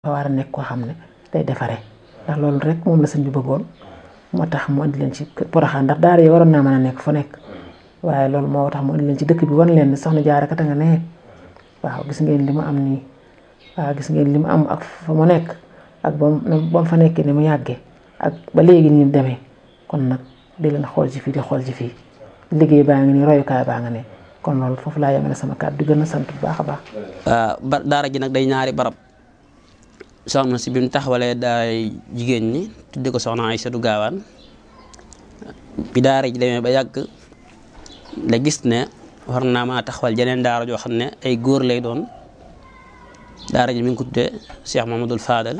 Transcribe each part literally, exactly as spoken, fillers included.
war a nekk koo xam ne day defaree ndax loolu rek moom la sëñ bi bëggoon moo tax mu andi leen ci Porokhane ndax daara yi waroon naa mën a nekk fa nekk waaye loolu moo tax mu andi leen ci dëkk bi wan leen ne soxna Jaara kat a nga ne waaw gis ngeen li mu am nii waaw gis ngeen li mu am ak fa mu nekk ak ba mu fa nekkee ni mu yàggee ak ba léegi ni mu demee kon nag di leen xool ci fii di xool ci fii liggéey baa ngi nii royukaay baa nga ne kon loolu foofu laa yemale sama kàddu di gën a sant bu baax a baax. ba daara ji nag day ñaari barab soxna si bi mu taxawalee daay jigéen ñi tudde ko soxna Aysatu Gaawaan bi daara ji demee ba yàgg la gis ne war naa maa taxawal jeneen daara joo xam ne ay góor lay doon daara ji mi ngi ko tuddee Cheikh Mamadou Fadal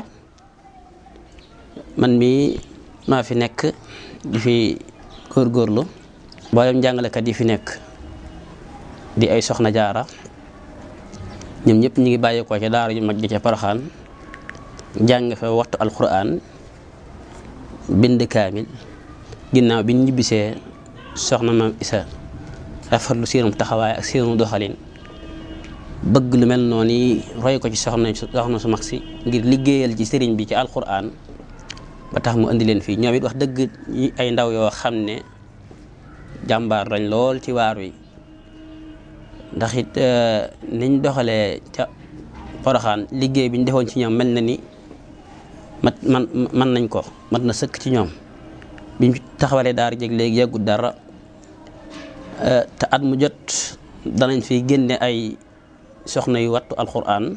man mii maa fi nekk di fi góorgóorlu mboolem jàngalekat yi fi nekk di ay soxna jaara ñoom ñëpp ñu ngi bàyyeekoo ca daara ju mag ji ca Porokhane jàng fa waxtu alquran bind kaamil ginnaaw bi ñu ñibbisee soxna maam Isa rafetlu seenum taxawaay ak seenu doxalin bëgg lu mel noonu yi roy ko ci soxna soxna su mag si ngir liggéeyal ci sëriñ bi ci alquran ba tax mu indi leen fii ñoom it wax dëgg ay ndaw yoo xam ne jàmbaar lañ lool ci waar wi ndax it niñ doxalee ca Porokhane liggéey bi ñu defoon ci ñoom mel na ni mat man man nañ ko mat na sëkk ci ñoom biñ taxawalee daara jeg léegi yàggut dara te at mu jot danañ fi génne ay soxna yu wattu alquran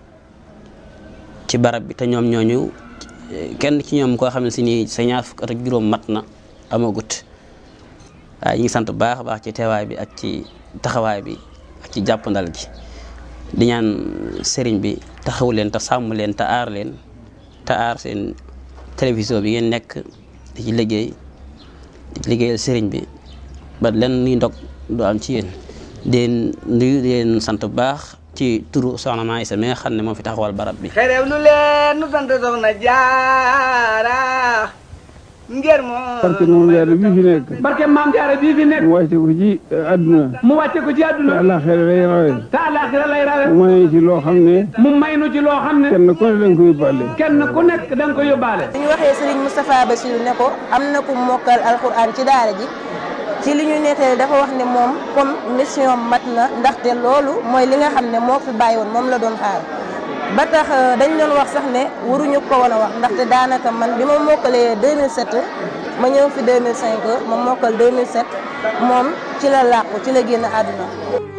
ci barab bi te ñoom ñooñu kenn ci ñoom koo xam ne si nii sa ñaar fukk at ak juróom mat na amagut waaye ñu ngi sant bu baax a baax ci teewaay bi ak ci taxawaay bi ak ci jàppandal gi di ñaan sëriñ bi taxaw leen te sàmm leen te aar leen te aar seen télévision bi ngeen nekk di ci liggéey di ci liggéeyal sëriñ bi ba len ni ndog du am ci yéen den nuyu di leen sant bu baax ci turu soxna Maam Isa mi nga xam ne moo fi taxawal barab bi xerew nu leen nu sant soxna Jaara ngir moom barke moom jaara bii fi nekk barke maam jaara bii fi nekk mu wàcce ko ci àdduna mu wàcce ko ci àdduna te àllaaxira lay rawe te àllaaxira lay rawe mu may ci loo xam ne mu may nu ci loo xam ne kenn ku ne da nga ko yóbbaale kenn ku nekk da nga ko yóbbaale bi ñu waxee Serigne Moustapha Bassirou ne ko am na ku mokkal alxuraan ci daara ji ci li ñu nettali dafa wax ne moom comme mission mat na ndaxte loolu mooy li nga xam ne moo fi bàyyi woon moom la doon xaar ba tax dañ doon wax sax ne waruñu ko woon a wax ndaxte daanaka man bi ma mokkalee deux mille sept ma ñëw fi deux mille cinq ma mokkal deux mille sept moom ci la làqu ci la génn àdduna